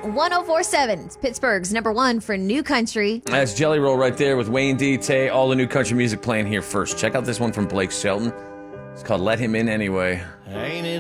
104.7. It's Pittsburgh's number one for new country. That's Jelly Roll right there with Wayne D. Tay. All the new country music playing here first. Check out this one from Blake Shelton. It's called Let Him In Anyway. Ain't it